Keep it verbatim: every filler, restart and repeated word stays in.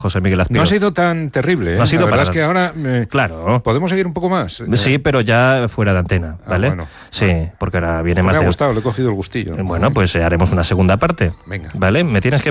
José Miguel Azpiroz. No ha sido tan terrible, ¿eh? No ha sido La verdad para... es que ahora... Eh, claro. ¿Podemos seguir un poco más? Sí, pero ya fuera de antena, ¿vale? Ah, bueno. Sí, porque ahora viene Pues más me ha de... gustado, le he cogido el gustillo. Bueno, pues haremos una segunda parte. Venga. ¿Vale? Me tienes que